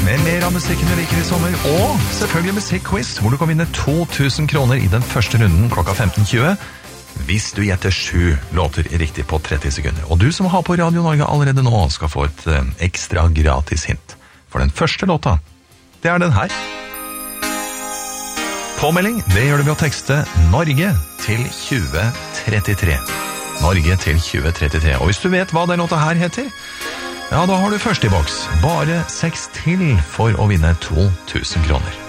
med mer av musikken du liker i sommer, og selvfølgelig musikkquiz, hvor du kan vinne 2000 kroner i den første runden klokka 15.20, hvis du gjetter 7 låter riktig på 30 sekunder. Og du som har på Radio Norge allerede nå skal få et ekstra gratis hint. For den første låta, det er den her. Påmelding, det gjør du ved å tekste Norge til 2033. Norge til 2033. Og hvis du vet hva den låta her heter, ja, da har du først i boks. Bare 6 til for å vinne 2000 kroner.